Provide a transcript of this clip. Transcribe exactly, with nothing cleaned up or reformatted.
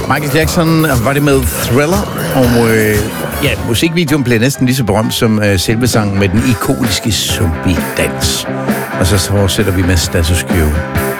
Michael Jackson var det med Thriller, og øh, ja, musikvideoen blev næsten lige så berømt som øh, selve sangen med den ikoniske zombie-dans. Og så fortsætter vi med Status Quo.